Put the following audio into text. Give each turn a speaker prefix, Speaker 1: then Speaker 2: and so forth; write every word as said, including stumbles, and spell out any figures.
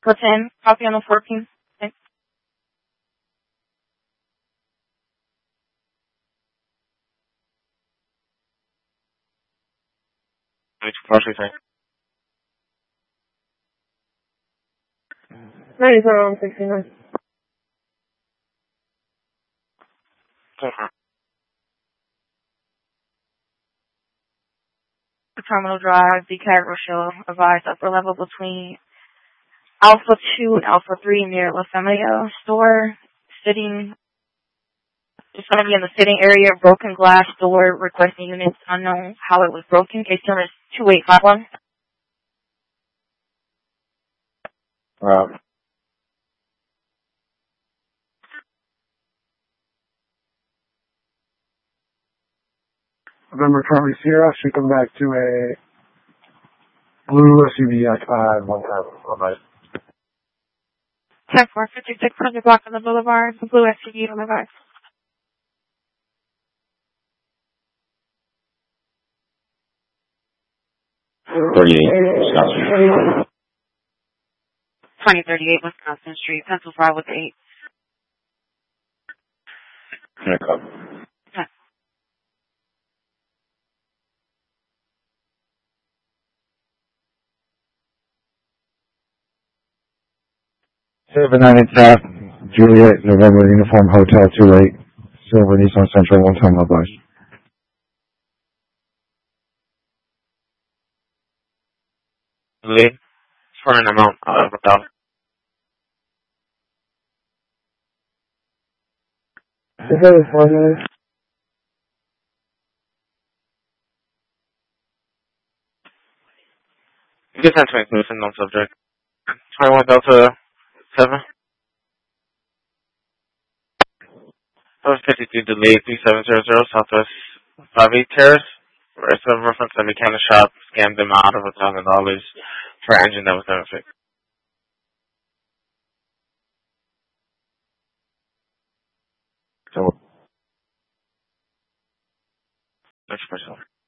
Speaker 1: Go ten, copy on the fourteen. Thanks.
Speaker 2: ninety-seven, sixty-nine.
Speaker 1: Terminal Drive, the Cat Rochelle, advised upper level between Alpha two and Alpha three near La Familia store, sitting, just going to be in the sitting area, broken glass door, requesting units unknown how it was broken. Case number is two eight five one.
Speaker 3: Wow. November Charlie Sierra, should come back to a blue S U V occupied one time. Bye-bye.
Speaker 1: ten four fifty-six hundred block on the boulevard, the blue S U V on the back.
Speaker 4: thirty-eight, Wisconsin.
Speaker 1: twenty thirty-eight Wisconsin Street, Pencil five with eight.
Speaker 4: Here I come.
Speaker 1: Yeah.
Speaker 3: seven ninety Taft, Juliet, November Uniform Hotel two eight, Silver Nissan Central, one time, bye-bye.
Speaker 5: Lee, for an amount of a dollar. You can send to inclusion, non-subject. twenty-one Delta seven. That was fifty-two delay, three seven zero zero, Southwest five eight Terrace. It's a reference that mechanic shop scammed them out of a thousand dollars for an engine that was never fixed.
Speaker 3: So,
Speaker 5: Next person.